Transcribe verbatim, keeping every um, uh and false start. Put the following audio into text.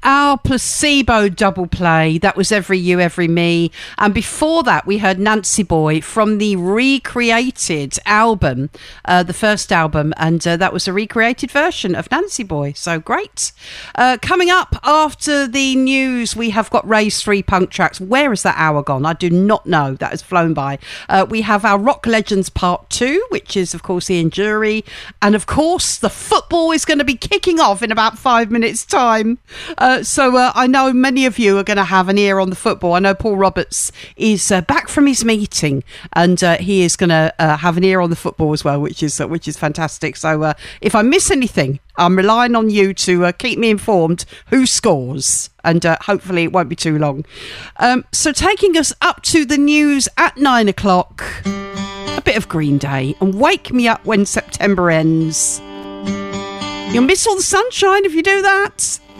our Placebo double play. That was Every You, Every Me. And before that, we heard Nancy Boy from the recreated album, uh, the first album. And uh, that was a recreated version of Nancy Boy. So great. Uh, coming up after the news, we have got Ray's three punk tracks. Where has that hour gone? I do not know. That has flown by. Uh, we have our Rock Legends Part two, which is, of course, Ian Jury. And, of course, the football is going to be kicking off in about five minutes' time. Uh, so uh, I know many of you are going to have an ear on the football. I know Paul Roberts is uh, back from his meeting, and uh, he is going to uh, have an ear on the football as well, which is uh, which is fantastic. So uh, if I miss anything, I'm relying on you to uh, keep me informed who scores, and uh, hopefully it won't be too long. Um, so taking us up to the news at nine o'clock, a bit of Green Day and Wake Me Up When September Ends. You'll miss all the sunshine if you do that.